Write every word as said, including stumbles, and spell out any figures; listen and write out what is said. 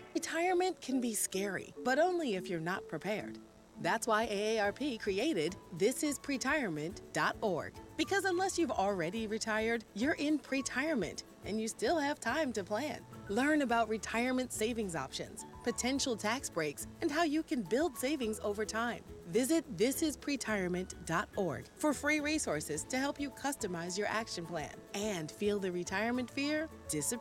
Retirement can be scary, but only if you're not prepared. That's why A A R P created this is pretirement dot org. Because unless you've already retired, you're in pretirement, and you still have time to plan. Learn about retirement savings options, potential tax breaks, and how you can build savings over time. Visit this is pretirement dot org for free resources to help you customize your action plan and feel the retirement fear disappear.